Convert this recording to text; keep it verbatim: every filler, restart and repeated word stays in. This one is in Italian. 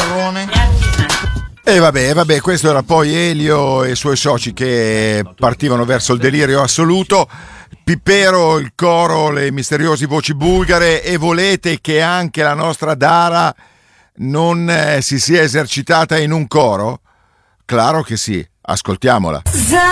Chiarrone. E vabbè, vabbè, questo era poi Elio e i suoi soci che partivano verso il delirio assoluto. Pippero, il coro, le misteriose voci bulgare. E volete che anche la nostra Dara non eh, si sia esercitata in un coro? Claro che sì, ascoltiamola.